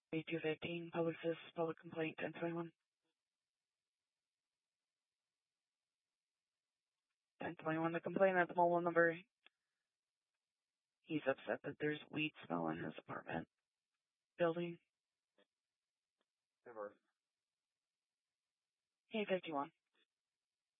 215, public assist, public complaint, 1021. 1021, the complainant at the mobile number. He's upset that there's weed smell in his apartment building. Never. K51.